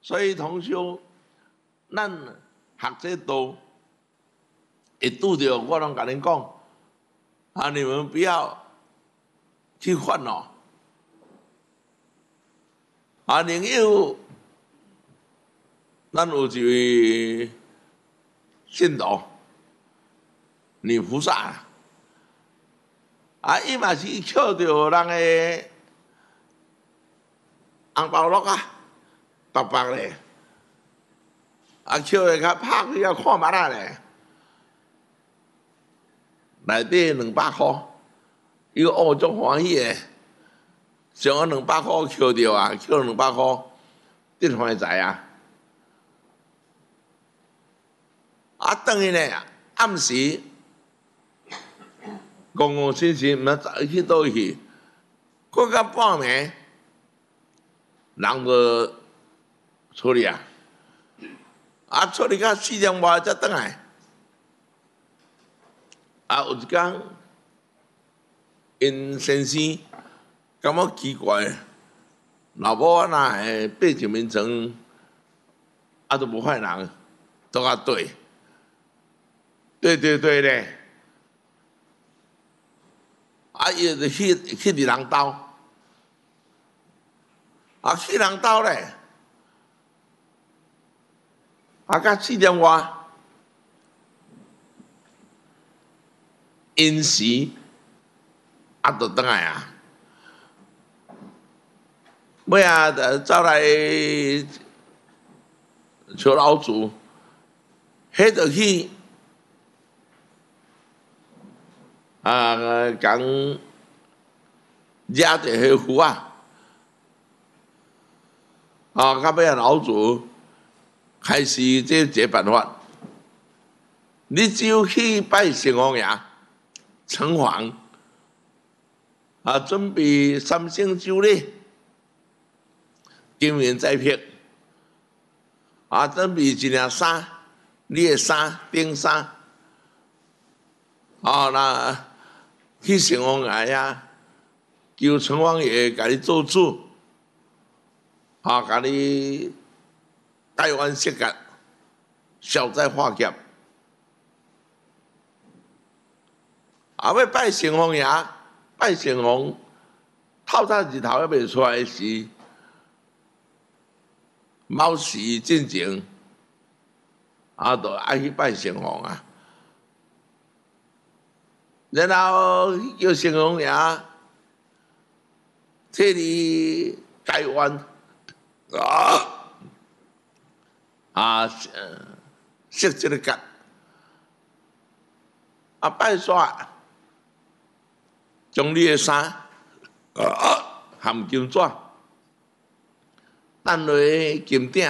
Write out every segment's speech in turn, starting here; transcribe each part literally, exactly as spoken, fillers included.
所以同修，咱学这道，会拄着我拢甲恁讲，啊，你们不要去烦恼。啊，另有，咱有一位信徒，女菩萨，啊，伊嘛是捡着人诶红包碌啊，白白咧，啊，捡诶较拍开啊看目仔咧，内底两百箍，伊个哦足欢喜诶。上个两百箍捡着啊，捡两百箍，得欢财啊！啊，等于呢暗时公公亲亲，毋知去倒去，过到半暝，人就出去啊！啊，出去到四点外才转来。啊，有一天，因先生感觉奇怪，老母啊那会爬一面床，啊都无发现人，都甲对，对对对咧，啊伊就去去伫人兜，啊去人兜咧，啊到四点外，因时啊就转来啊。尾啊，走来找老祖，迄就去啊，讲惹着迄符啊，啊，到尾啊老祖开始这这办法，你只有去拜城隍爷，城隍啊，准备三星酒礼。金元再辟，啊，准备一件衫，你的衫顶衫，啊，那去城隍爷呀，求城隍爷甲你做主，啊，甲你改弯设格，消灾化劫。啊，要拜城隍爷，拜城隍，透早日头还未出来时。卯时进前，啊，就爱去拜城隍啊。然后叫城隍爷替你改弯啊啊，设这个格啊，拜煞，将你的衫啊含金纸。等落金鼎，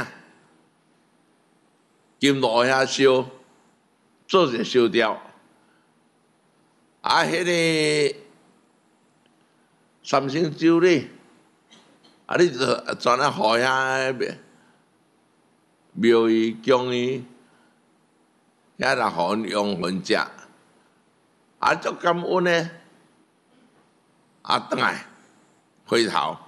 金炉遐烧，做者烧掉。啊，迄个三星酒礼，啊，你就全啊互遐庙宇供伊，遐来互因用分食，啊，足感恩呢，啊，转来回头。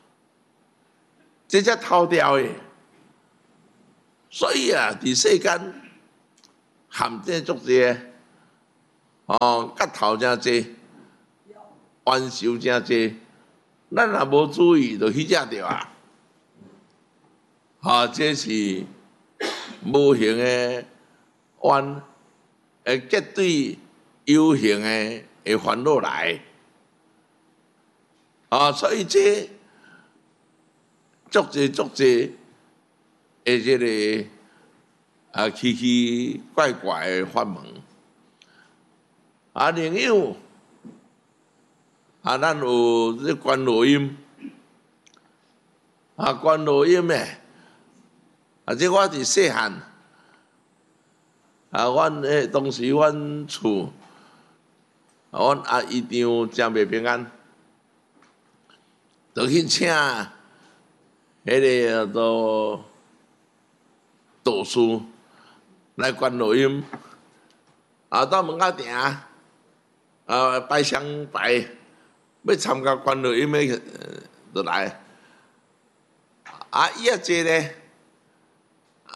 这才偷掉的，所以啊，伫世间含这足济，哦，甲头真济，冤仇真济，咱若无注意，就去遮着啊。啊，这是无形的冤，会结对有形的会烦恼来，啊，所以这。足济足济，诶，这个啊奇奇怪怪诶法门，啊，另有啊，咱有这观落音，啊，观落音诶，啊，这我伫细汉，啊，阮诶当时阮厝，啊，阮阿姨丈真袂平安，就去请。迄个都道士来观落音，啊，到门口埕，啊，摆香拜，要参加观落音的，就来。啊，伊啊坐咧，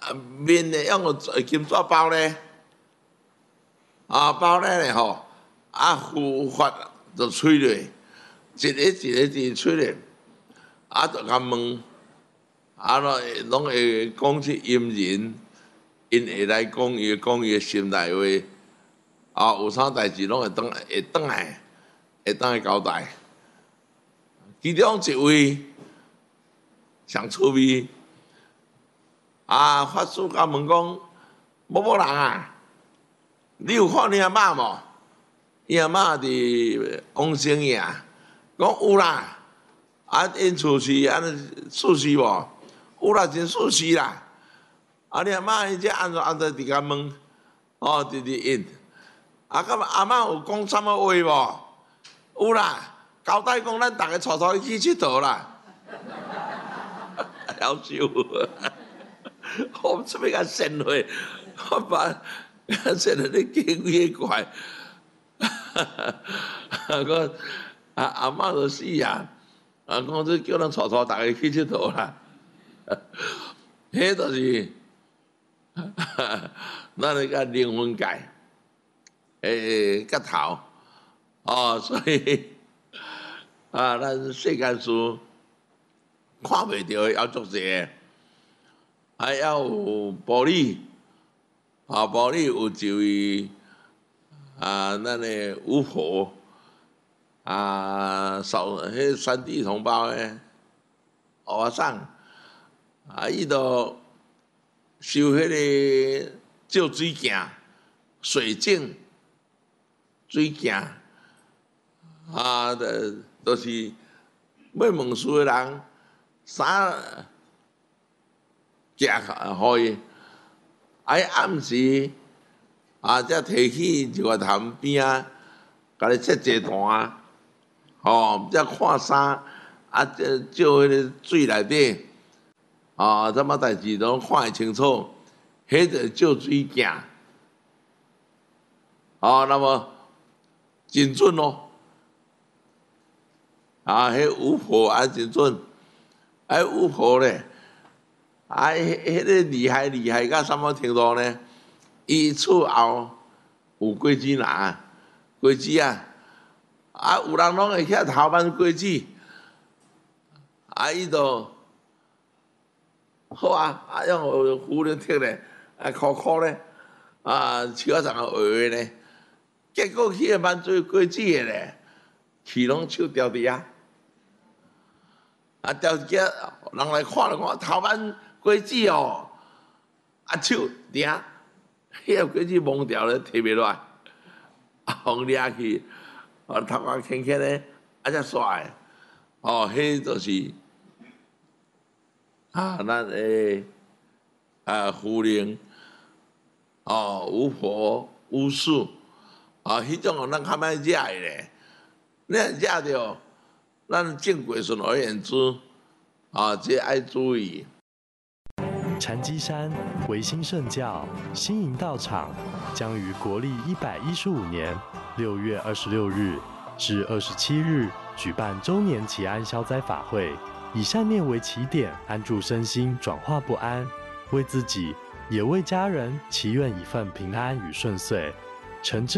面呢用个金纸包咧，啊包咧咧吼，啊呼发就吹落，一个一个地吹咧，啊就甲问，啊咯拢会讲出阴人，因会来讲伊讲伊心内话，啊有啥代志拢会当会当来，会当来交代。其中一位上趣味，啊法师甲问讲，某某人啊，你有看你阿嬷无？伊阿嬷伫往生院，讲有啦，啊因厝是安尼出事无？有啦，真出事啦！啊你阿嬷伊这安怎安怎伫甲问，哦直直因，啊咁阿嬷有讲什么话无？有啦。交代讲，咱逐个带带去佚佗啦，夭寿！我出要甲sen会，我把sen了你几几怪，我阿阿嬷就死啊！啊，讲这叫咱带带逐个去佚佗啦，迄就是咱那个灵魂界诶个头哦，所以。啊，咱世间事看袂到，要足济，还要有玻璃，啊，玻璃有一位啊，咱的巫婆啊，扫迄山地同胞诶，和尚啊，伊都修迄个照水镜、水镜、水镜啊的。都是要问事的人，啥食互伊，啊暗时啊，才提起一个潭边啊，甲你切一段，吼，才看衫，啊，照迄个水内底，啊，什么代志拢看会清楚，迄个照水镜，哦，那么真准哦。啊，迄巫婆啊真准，啊巫婆咧，啊迄迄个厉害厉害到什么程度呢？伊厝后有果子拿，果子啊，啊有人拢会遐头挽果子，啊伊就好啊，啊用胡咧剔咧，啊苦苦咧，啊手啊上个学咧，结果去个挽做果子的咧，去拢手掉伫啊。啊，条只人来看了看，头挽果子哦，啊手顶，迄个果子蒙掉咧，摕袂落来，啊，互掠去，啊头壳轻轻咧，啊才煞的，哦，迄就是啊，咱诶啊狐灵，哦巫婆巫术，啊，迄种咱较歹惹的咧，你若惹着。咱正规顺而言之，啊，这爱注意。 禅机山维新圣教新营道场将于国历一百一十五年六月二十六日至二十七日举办周年祈安消灾法会，以善念为起点，安住身心，转化不安，为自己也为家人祈愿一份平安与顺遂。诚挚